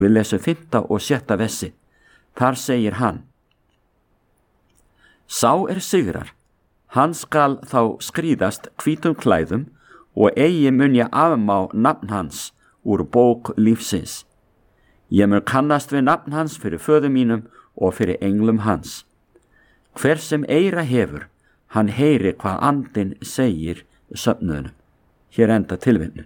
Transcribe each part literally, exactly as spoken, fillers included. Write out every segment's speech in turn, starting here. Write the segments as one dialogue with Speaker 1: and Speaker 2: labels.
Speaker 1: Við lesum fimmta og sjötta versi. Þar segir hann: Sá er sigrar, hann skal þá skríðast hvítum klæðum og eigi mun ég afmá nafn hans úr bók lífsins. Ég mun kannast við nafn hans fyrir föður mínum og fyrir englum hans. Hver sem eyra hefur, hann heyri hvað andinn segir söfnuðunum. Hér enda tilvitnun.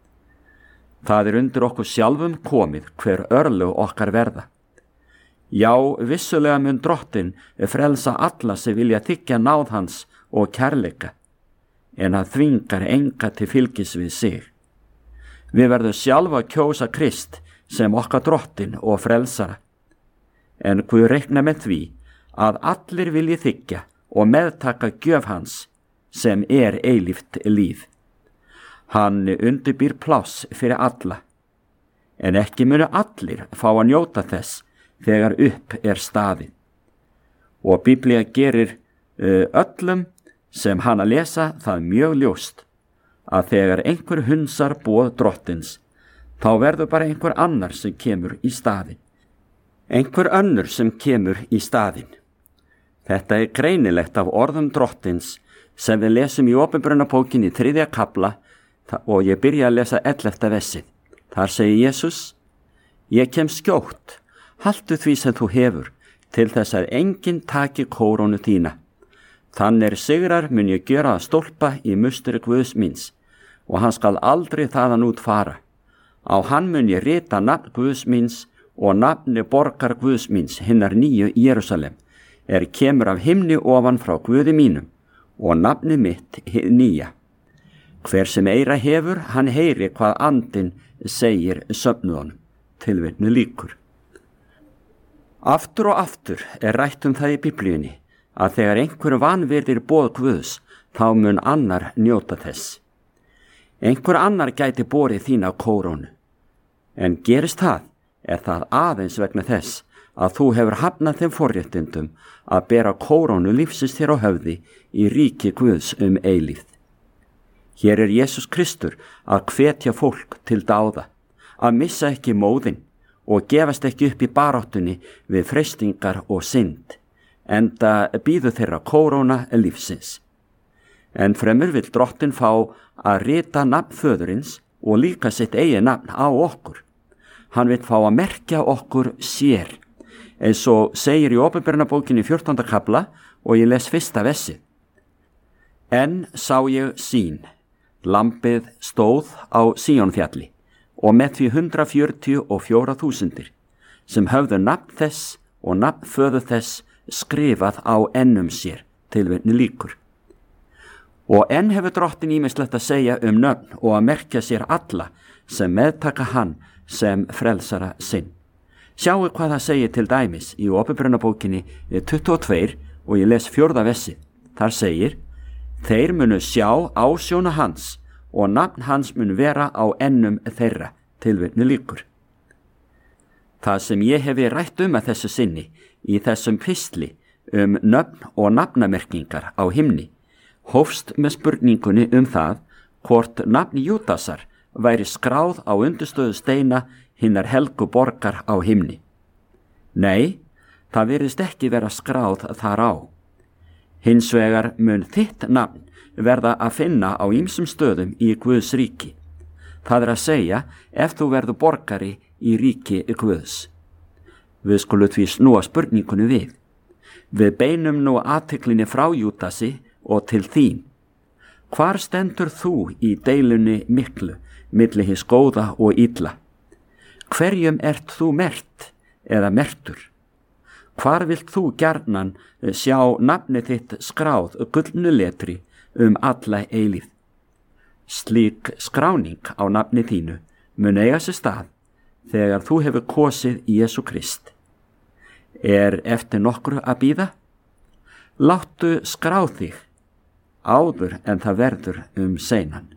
Speaker 1: Það er undir okkur sjálfum komið hver örlög okkar verða. Já, vissulega mun Drottinn frelsa alla sem vilja þiggja náð hans og kærleika, en hann þvingar enga til fylgis við sig. Við verðum sjálfa að kjósa Krist sem okkar Drottinn og frelsara, en Guð reiknar með því að allir vilji þiggja og meðtaka gjöf hans sem er eilíft líf. Hann undirbýr pláss fyrir alla, en ekki munu allir fá að njóta þess þegar upp er staðið. Og Biblía gerir uh, öllum sem hana lesa það mjög ljóst að þegar einhver hunsar boð Drottins, þá verður bara einhver annar sem kemur í staðinn. Einhver önnur sem kemur í staðinn. Þetta er greinilegt af orðum Drottins sem við lesum í Opinberunarbókinni í þriðja kafla og ég byrja að lesa ellefta versið. Þar segir Jesús: Ég kem skjótt, haltu því sem þú hefur, til þess að enginn taki kórónu þína. Þann er sigrar mun ég gjöra að stólpa í musteri Guðs míns, og hann skal aldrei þaðan út fara. Á hann mun ég rita nafn Guðs míns og nafni borgar Guðs míns, hinnar nýju Jerúsalem, er kemur af himni ofan frá Guði mínum, og nafni mitt hið nýja. Hver sem eyra hefur, hann heyri hvað andinn segir söfnuðunum. Tilvitnu lýkur. Aftur og aftur er rætt um það í Biblíunni að þegar einhver vanvirðir boð Guðs, þá mun annar njóta þess. Einhver annar gæti borið þína kórónu, en gerist það, er það aðeins vegna þess að þú hefur hafnað þeim forréttindum að bera kórónu lífsins þér á höfði í ríki Guðs um eilífð. Hér er Jesús Kristur að hvetja fólk til dáða, að missa ekki móðinn og gefast ekki upp í baráttunni við freistingar og synd, enda býðu þeirra kóróna lífsins. En fremur vill Drottinn fá að rita nafn föðurins og líka sitt eigin nafn á okkur. Hann vill fá að merkja okkur sér, eins og segir í Opinberunarbókinni fjórtánda kafla og ég les fyrsta versið. En sá ég sýn, lambið stóð á Síónfjalli og með því hundrað fjörutíu og fjóra þúsundir sem höfðu nafn þess og nafn föður þess skrifað á ennum sér. Tilvitnu lýkur. Og enn hefur Drottinn ýmislegt að segja um nöfn og að merkja sér alla sem meðtaka hann sem frelsara sinn. Sjáu hvað það segir til dæmis í Opinberunarbókinni tuttugu og tvö og ég les fjórða versið. Þar segir: Þeir munu sjá ásjóna hans og nafn hans mun vera á ennum þeirra. Tilvitnu lýkur. Það sem ég hefi rætt um að þessu sinni í þessum pistli um nöfn og nafnamerkingar á himni hófst með spurningunni um það hvort nafn Júdasar væri skráð á undirstöðu steina hinnar helgu borgar á himni. Nei, það virðist ekki vera skráð þar á. Hins vegar mun þitt nafn verða að finna á ýmsum stöðum í Guðs ríki. Það er að segja ef þú verður borgari í ríki Guðs. Við skulum því snúa spurningunni við. Við beinum nú athyglinni frá Júdasi og til þín. Hvar stendur þú í deilunni miklu milli hins góða og illa? Hverjum ert þú merkt eða mertur? Hvar vilt þú gjarnan sjá nafni þitt skráð gullnu letri um alla eilífð? Slík skráning á nafni þínu mun eiga sér stað þegar þú hefur kosið Jesú Krist. Er eftir nokkru að bíða? Láttu skrá þig áður en það verður um seinan.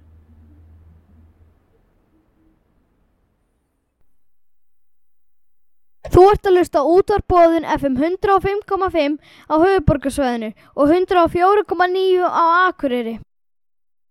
Speaker 2: Þú ert að hlusta á útvarpsboðun F M hundrað og fimm komma fimm á höfuðborgarsvæðinu og hundrað og fjögur komma níu á Akureyri.